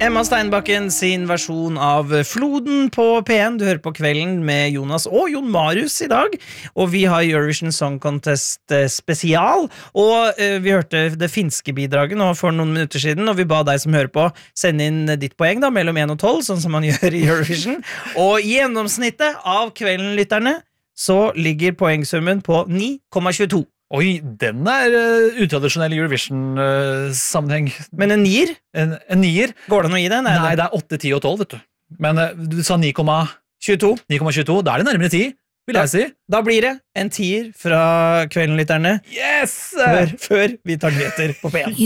Emma Steinbakken sin versjon av Floden på P1. Du hører på Kvelden med Jonas og Jon Marius i dag. Og vi har Eurovision Song Contest spesial. Og vi hørte det finske bidraget nå for noen minutter siden, og vi ba deg som hører på sende inn ditt poeng da, mellom 1 og 12, sånn som man gjør i Eurovision. Og gjennomsnittet av Kvelden-lytterne så ligger poengsummen på 9,22. Oi, den utradisjonell i Eurovision-sammenheng. Men en nier? En nier? Går det noe i den? Nei, det 8, 10 og 12, vet du. Men du sa 9,22. 9,22, da det nærmere 10, vil jeg si. Da blir det en tier fra Kvelden-lytterne. Yes! Før vi tar nyheter på P1.